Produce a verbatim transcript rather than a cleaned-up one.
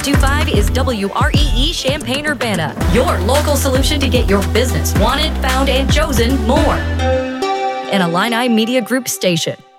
two point five is W R E E Champaign-Urbana, your local solution to get your business wanted, found, and chosen more. An Illini Media Group station.